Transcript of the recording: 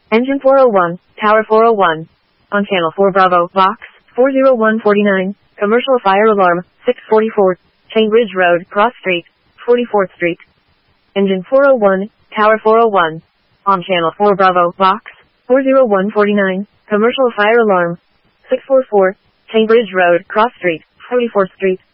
Engine 401, Tower 401. On Channel 4 Bravo, Box 40149. Commercial fire alarm, 644. Cambridge Road, Cross Street, 44th Street. Engine 401, Tower 401. On Channel 4 Bravo, Box 40149. Commercial fire alarm, 644. Cambridge Road, Cross Street, 44th Street.